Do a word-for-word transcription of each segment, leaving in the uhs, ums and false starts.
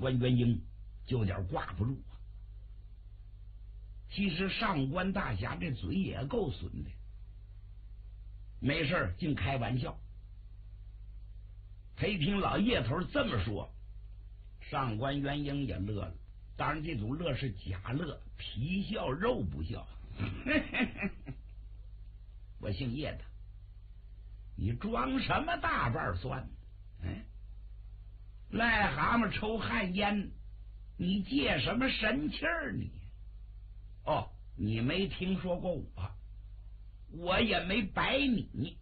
官元英就有点挂不住啊。其实上官大侠这嘴也够损的，没事净开玩笑。他一听老叶头这么说，上官元英也乐了。当然这种乐是假乐，皮笑肉不笑。我姓叶的，你装什么大瓣蒜？嗯，癞蛤蟆抽旱烟，你借什么神气儿你？哦，你没听说过我，我也没摆你，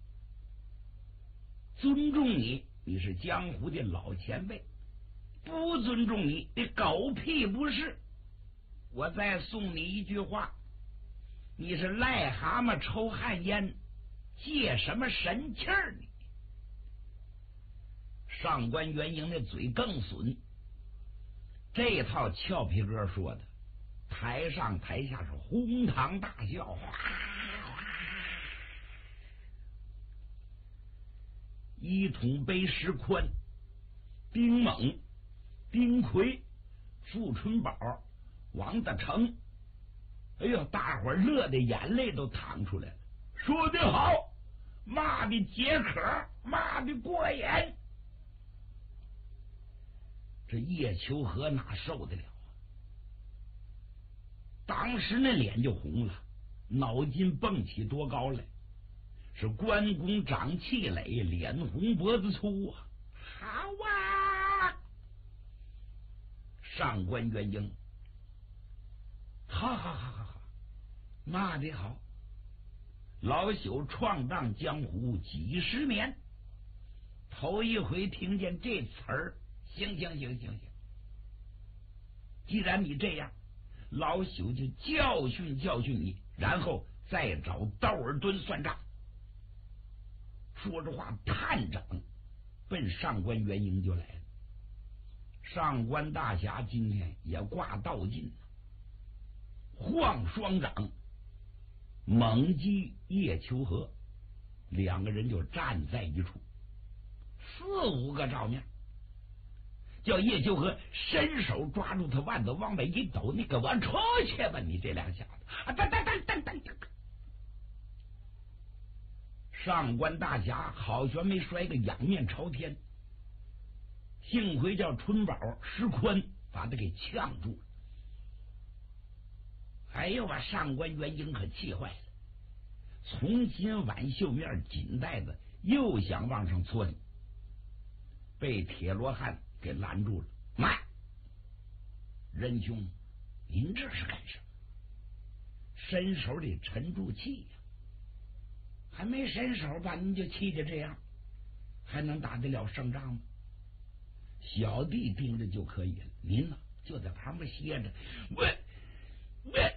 尊重你，你是江湖的老前辈；不尊重你，你狗屁不是。我再送你一句话，你是癞蛤蟆抽旱烟，借什么神气儿你？上官元英的嘴更损，这套俏皮歌说的，台上台下是哄堂大笑。哗哗，一统杯石宽、丁猛、丁奎、傅春宝、王大成，哎呦，大伙儿乐的眼泪都淌出来了。说得好，骂的解渴，骂的过瘾。这叶秋和哪受得了啊？当时那脸就红了，脑筋蹦起多高来，是关公长气垒，脸红脖子粗啊！好啊！上官元英，好好好好好，骂得好！老朽闯荡江湖几十年，头一回听见这词儿。行行行行行，既然你这样，老朽就教训教训你，然后再找道尔顿算账。说着话，探长奔上官元英就来了。上官大侠今天也挂道劲了，晃双掌猛击叶秋和，两个人就站在一处，四五个照面。叫叶秋和伸手抓住他腕子往外一抖，你给我出去吧！你这两下子啊！噔噔噔噔噔噔！上官大侠好悬没摔个仰面朝天，幸亏叫春宝石宽把他给呛住了。哎呦，把上官元英可气坏了，从新挽袖面紧带子又想往上窜，被铁罗汉给拦住了。慢，仁兄，您这是干什么？伸手得沉住气呀、啊！还没伸手吧，您就气得这样，还能打得了胜仗吗？小弟盯着就可以了，您呢就在旁边歇着。喂喂！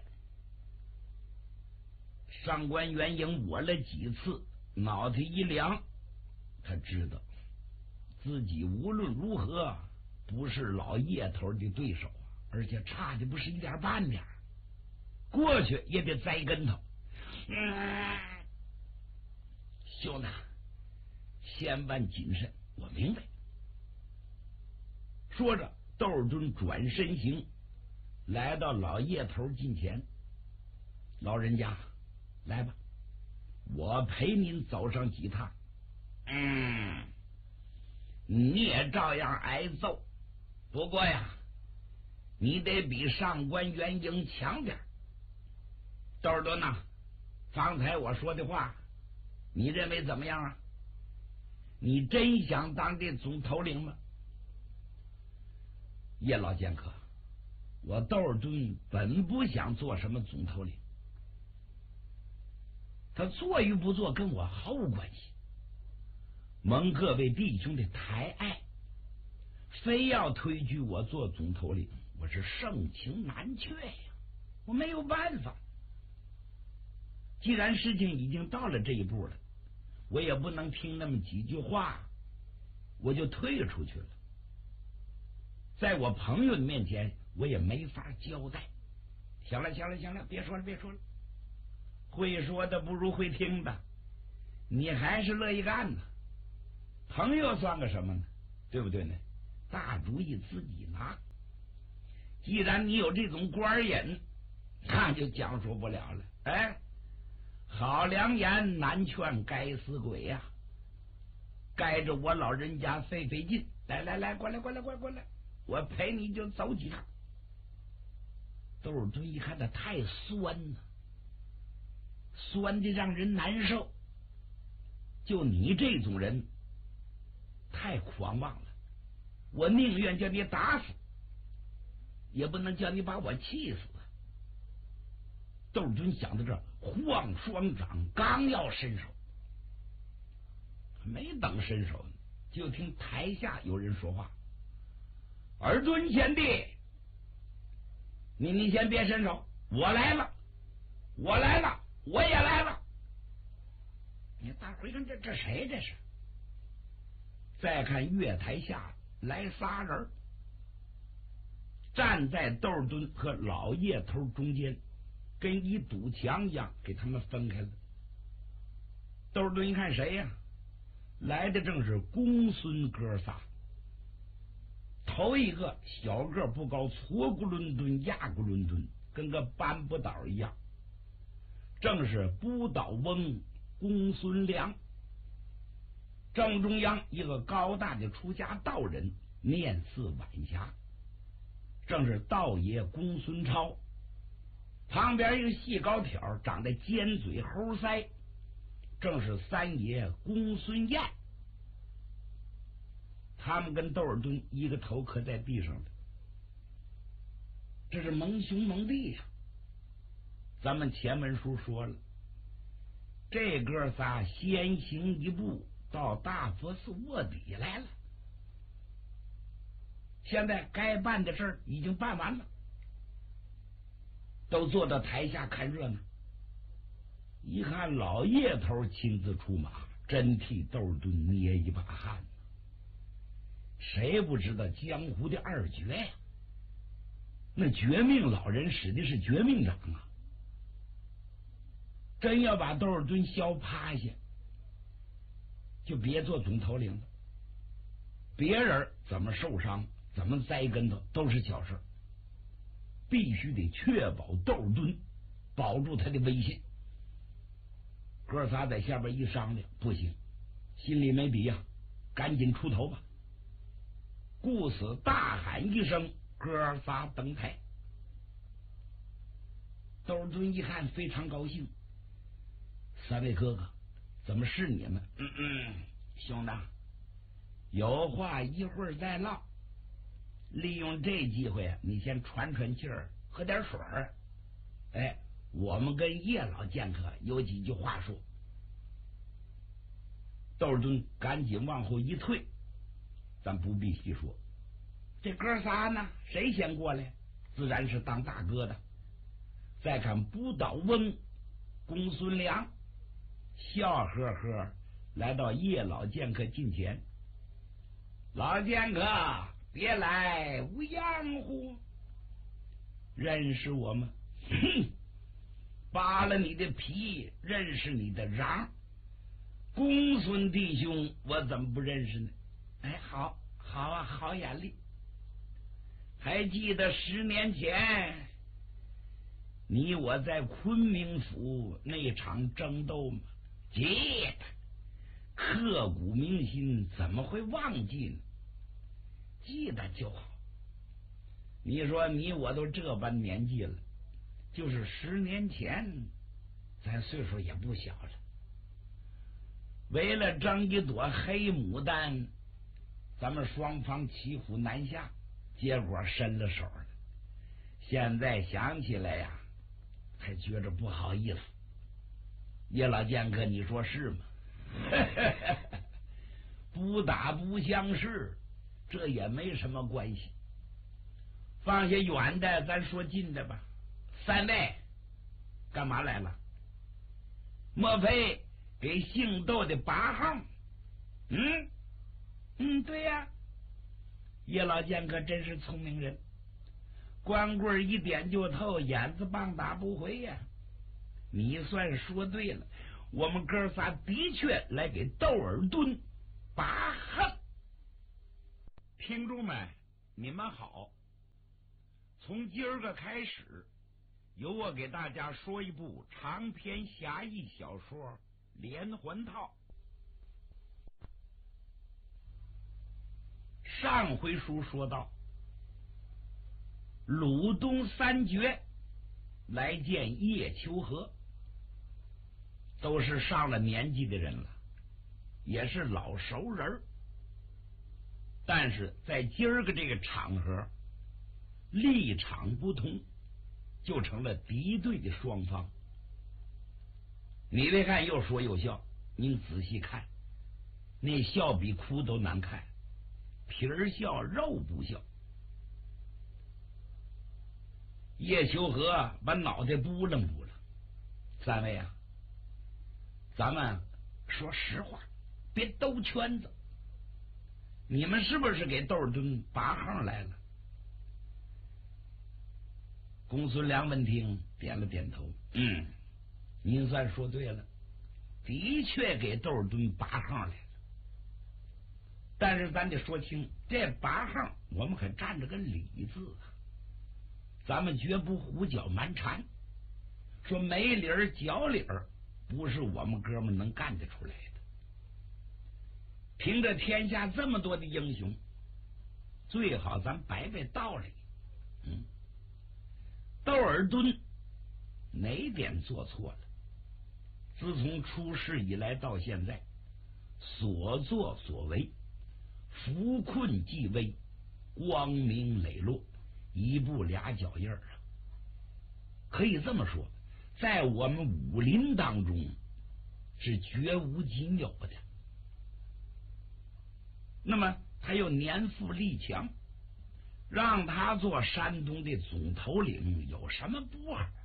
上官元英我了几次，脑袋一凉，他知道自己无论如何不是老叶头的对手啊，而且差的不是一点半点，过去也得栽跟头。嗯，兄弟，千万谨慎，我明白。说着，窦尔敦转身行，来到老叶头近前。老人家，来吧，我陪您走上几趟。嗯。你也照样挨揍，不过呀，你得比上官元英强点。窦尔敦呐，方才我说的话，你认为怎么样啊？你真想当这总头领吗？叶老剑客，我窦尔敦本不想做什么总头领，他做与不做跟我毫无关系。蒙各位弟兄的抬爱，非要推举我做总头领，我是盛情难却呀，我没有办法。既然事情已经到了这一步了，我也不能听那么几句话我就退出去了。在我朋友的面前，我也没法交代。行了，行了，行了，别说了，别说了。会说的不如会听的，你还是乐意干呢。朋友算个什么呢？对不对呢？大主意自己拿。 既然你有这种官瘾，那就讲述不了了。哎，好良言难劝该死鬼呀、啊！该着我老人家费费劲，来来来，过来过来过来过来，我陪你就走几趟。窦尔敦一看他太酸了，酸的让人难受。就你这种人太狂妄了，我宁愿叫你打死，也不能叫你把我气死。窦尔敦想到这儿，晃双掌，刚要伸手，没等伸手，就听台下有人说话：“尔敦贤弟，你你先别伸手，我来了，我来了，我也来了。”你大伙一看，这这谁这是？再看月台下来仨人，站在窦尔敦和老叶头中间，跟一堵墙一样，给他们分开了。窦尔敦一看谁呀、啊？来的正是公孙哥仨。头一个小个不高，矬咕伦敦，压咕伦敦，跟个搬不倒一样，正是不倒翁公孙良。正中央一个高大的出家道人，面似晚霞，正是道爷公孙超。旁边一个细高挑，长得尖嘴猴腮，正是三爷公孙燕。他们跟窦尔敦一个头磕在地上了，这是蒙兄蒙弟呀、啊。咱们前文书说了，这哥仨先行一步到大佛寺卧底来了，现在该办的事儿已经办完了，都坐到台下看热闹。一看老叶头亲自出马，真替窦尔敦捏一把汗。谁不知道江湖的二绝呀？那绝命老人使的是绝命掌啊！真要把窦尔敦削趴下，就别做总头领了。别人怎么受伤，怎么栽跟头都是小事，必须得确保窦尔敦保住他的威信。哥仨在下边一商量，不行，心里没底呀、啊，赶紧出头吧。故此大喊一声，哥仨登台。窦尔敦一看非常高兴，三位哥哥，怎么是你们？嗯嗯，兄弟，有话一会儿再唠，利用这机会你先喘喘气儿，喝点水儿。哎，我们跟叶老剑客有几句话说。窦尔敦赶紧往后一退，咱不必细说。这哥仨呢，谁先过来？自然是当大哥的。再看不倒翁公孙良，笑呵呵来到叶老剑客近前。老剑客，别来无恙乎？认识我吗？哼，扒了你的皮，认识你的瓤。公孙弟兄，我怎么不认识呢？哎，好，好啊，好眼力。还记得十年前你我在昆明府那场争斗吗？记得，刻骨铭心，怎么会忘记呢？记得就好。你说你我都这般年纪了，就是十年前，咱岁数也不小了。为了争一朵黑牡丹，咱们双方骑虎难下，结果伸了手了。现在想起来呀，还觉着不好意思。叶老剑客，你说是吗？不打不相识，这也没什么关系。放下远的，咱说近的吧。三位干嘛来了？莫非给姓窦的拔号？嗯嗯，对呀、啊。叶老剑客真是聪明人，光棍一点就透，眼子棒打不回呀。你算说对了，我们哥仨的确来给窦尔敦拔恨。听众们，你们好。 从今儿个开始，由我给大家说一部长篇侠义小说《连环套》。上回书说到，鲁东三绝来见叶秋和，都是上了年纪的人了，也是老熟人，但是在今儿个这个场合，立场不同，就成了敌对的双方。你别看又说又笑，您仔细看，那笑比哭都难看，皮儿笑肉不笑。叶秋和把脑袋拨楞拨楞，三位啊，咱们说实话，别兜圈子。你们是不是给窦尔敦拔号来了？公孙良闻听点了点头，嗯，您算说对了，的确给窦尔敦拔号来了。但是咱得说清，这拔号我们可占着个理字，咱们绝不胡搅蛮缠，说没理儿脚理儿，不是我们哥们能干得出来的。凭着天下这么多的英雄，最好咱摆摆道理。嗯，窦尔敦哪点做错了？自从出世以来到现在，所作所为，扶困济危，光明磊落，一步俩脚印儿啊！可以这么说，在我们武林当中是绝无仅有的。那么他又年富力强，让他做山东的总头领有什么不好？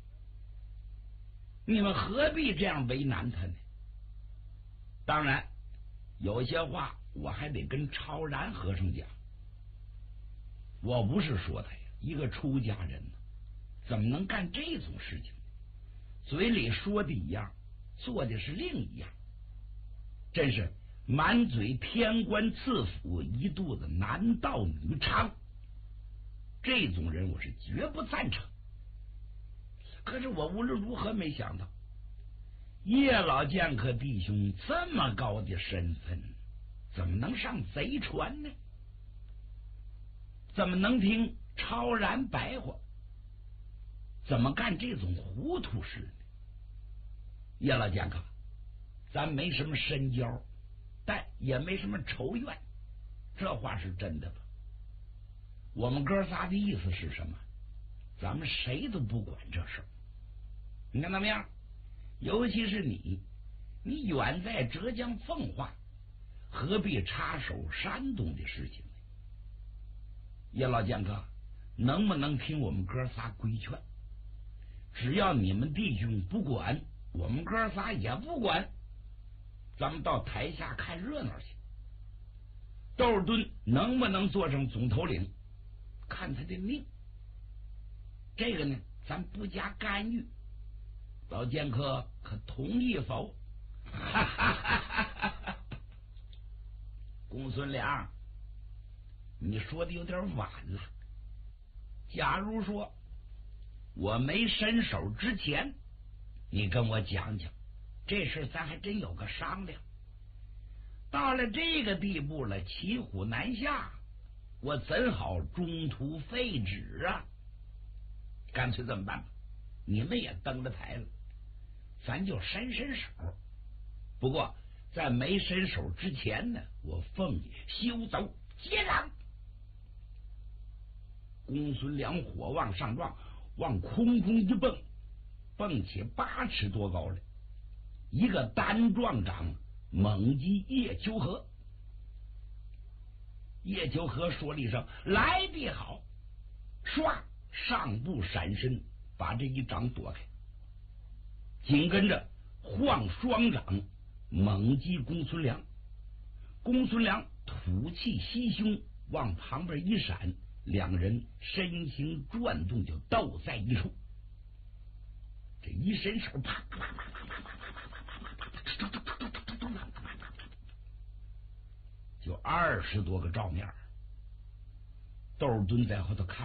你们何必这样为难他呢？当然，有些话我还得跟超然和尚讲。我不是说他呀，一个出家人呢，怎么能干这种事情？嘴里说的一样，做的是另一样，真是满嘴天官赐福，一肚子男盗女娼。这种人我是绝不赞成。可是我无论如何没想到，叶老剑客弟兄这么高的身份，怎么能上贼船呢？怎么能听超然白话？怎么干这种糊涂事呢？叶老剑客，咱没什么深交，但也没什么仇怨，这话是真的吧？我们哥仨的意思是什么？咱们谁都不管这事儿。你看怎么样？尤其是你，你远在浙江奉化，何必插手山东的事情呢？叶老剑客，能不能听我们哥仨规劝？只要你们弟兄不管，我们哥仨也不管，咱们到台下看热闹去。窦尔敦能不能做成总头领，看他的命。这个呢，咱不加干预。老剑客可同意否？哈哈哈哈哈！公孙良，你说的有点晚了。假如说我没伸手之前，你跟我讲讲这事，咱还真有个商量。到了这个地步了，骑虎难下，我怎好中途废止啊？干脆这么办吧，你们也登了台了，咱就伸伸手。不过在没伸手之前呢，我奉你休走接壤。公孙良火往上撞，往空中一蹦，蹦起八尺多高来，一个单撞掌猛击叶秋和。叶秋和说了一声来得好，唰上步闪身，把这一掌躲开，紧跟着晃双掌猛击公孙良。公孙良吐气吸胸，往旁边一闪，两人身形转动，就斗在一处。这一伸手，啪啪啪啪啪啪啪啪啪啪，就二十多个照面。窦尔敦在后头看。